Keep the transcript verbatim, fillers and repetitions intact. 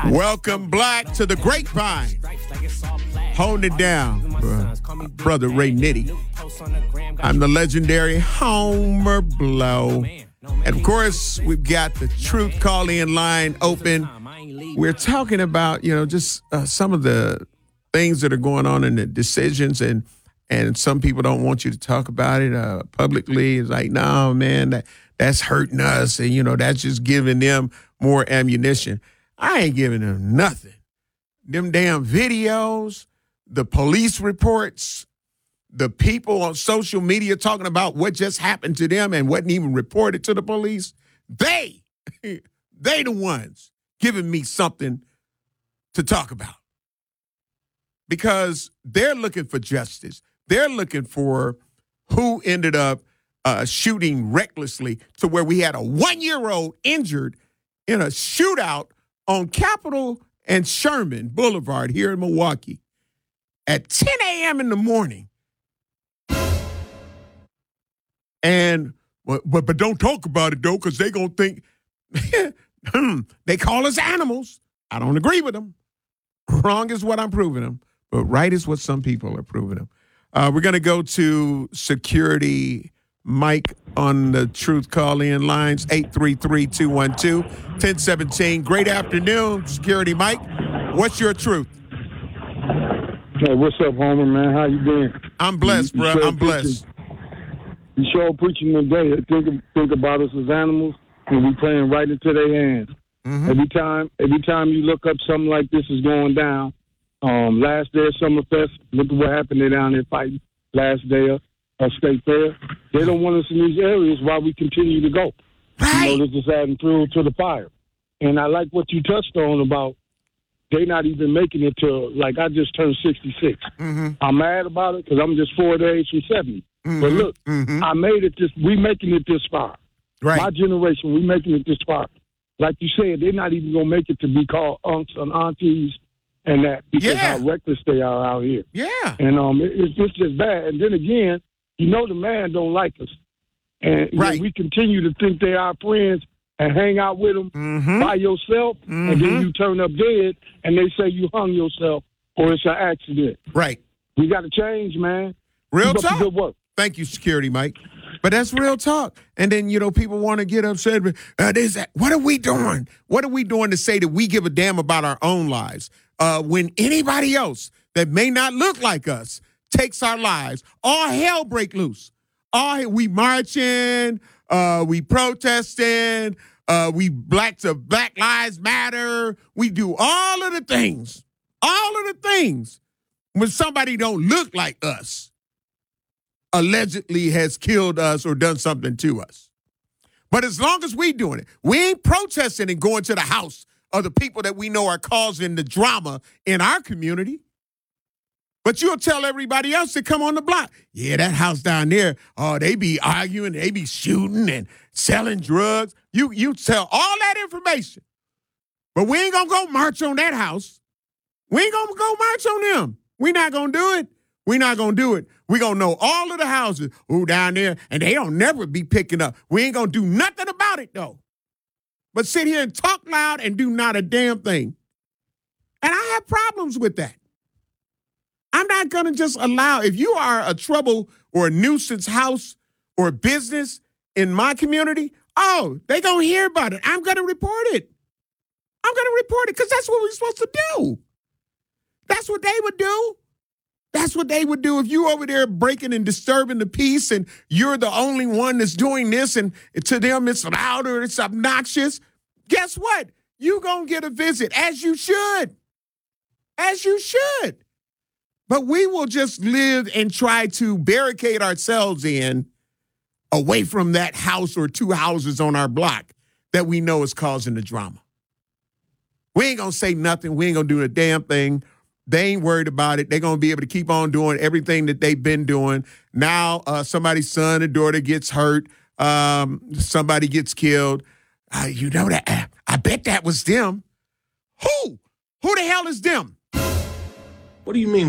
Welcome, Black, to the Grapevine. Holding it down, bro. Brother Ray Nitty. I'm the legendary Homer Blow. And, of course, we've got the Truth Call-In line open. We're talking about, you know, just uh, some of the things that are going on in the decisions, and and some people don't want you to talk about it uh, publicly. It's like, no, man, that, that's hurting us, and, you know, that's just giving them more ammunition. I ain't giving them nothing. Them damn videos, the police reports, the people on social media talking about what just happened to them and wasn't even reported to the police, they, they the ones giving me something to talk about. Because they're looking for justice. They're looking for who ended up uh, shooting recklessly to where we had a one-year-old injured in a shootout on Capitol and Sherman Boulevard here in Milwaukee at ten a.m. in the morning. And, but, but, but don't talk about it, though, because they're going to think, they call us animals. I don't agree with them. Wrong is what I'm proving them, but right is what some people are proving them. Uh, we're going to go to Security Mike on the Truth Call-In lines, eight three three, two one two, one zero one seven. Great afternoon, Security Mike. What's your truth? Hey, what's up, Homer, man? How you doing? I'm blessed, you, you bro. sure I'm blessed. You sure preaching today. Think, think about us as animals, and we playing right into their hands. Mm-hmm. Every time every time you look up something like this is going down, um, last day of Summerfest, look at what happened. They're down there fighting last day of, of State Fair. They don't want us in these areas while we continue to go. Right. You know, this is adding fuel to the fire. And I like what you touched on about they not even making it to, like, I just turned sixty-six. Mm-hmm. I'm mad about it because I'm just four days from seventy. Mm-hmm. But look, mm-hmm. I made it this, we making it this far. Right. My generation, we making it this far. Like you said, they're not even going to make it to be called unks and aunties and that because yeah. how reckless they are out here. Yeah. And um, it, it's, it's just bad. And then again, you know the man don't like us. And right. know, we continue to think they are friends and hang out with them mm-hmm. by yourself, mm-hmm. and then you turn up dead, and they say you hung yourself or it's an accident. Right. We got to change, man. Real Keep talk. up the good work. Thank you, Security Mike. But that's real talk. And then, you know, people want to get upset. Uh, there's that. What are we doing? What are we doing to say that we give a damn about our own lives uh, when anybody else that may not look like us takes our lives? All hell break loose. All we marching, uh, we protesting, uh, we black to Black Lives Matter. We do all of the things, all of the things when somebody don't look like us allegedly has killed us or done something to us. But as long as we doing it, we ain't protesting and going to the house of the people that we know are causing the drama in our community. But you'll tell everybody else to come on the block. Yeah, that house down there, oh, they be arguing, they be shooting and selling drugs. You you tell all that information. But we ain't gonna go march on that house. We ain't gonna go march on them. We not gonna do it. We not gonna do it. We gonna know all of the houses who down there, and they don't never be picking up. We ain't gonna do nothing about it, though. But sit here and talk loud and do not a damn thing. And I have problems with that. I'm not going to just allow, if you are a trouble or a nuisance house or business in my community, oh, they going to hear about it. I'm going to report it. I'm going to report it because that's what we're supposed to do. That's what they would do. That's what they would do if you over there breaking and disturbing the peace and you're the only one that's doing this and to them it's louder, it's obnoxious. Guess what? You going to get a visit, as you should. As you should. But we will just live and try to barricade ourselves in away from that house or two houses on our block that we know is causing the drama. We ain't going to say nothing. We ain't going to do a damn thing. They ain't worried about it. They're going to be able to keep on doing everything that they've been doing. Now uh, somebody's son or daughter gets hurt. Um, somebody gets killed. Uh, you know that. Uh, I bet that was them. Who? Who the hell is them? What do you mean?